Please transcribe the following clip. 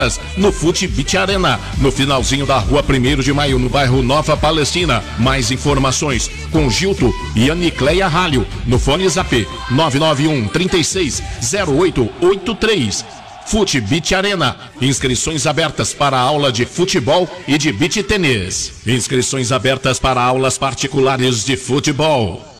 no Fute Beach Arena, no finalzinho da rua 1º de Maio, no bairro Nova Palestina. Mais informações com Gilto e Anicleia Ralho, no fone Zap 991 36 0883. Fute Beach Arena. Inscrições abertas para aula de futebol e de beach tênis. Inscrições abertas para aulas particulares de futebol.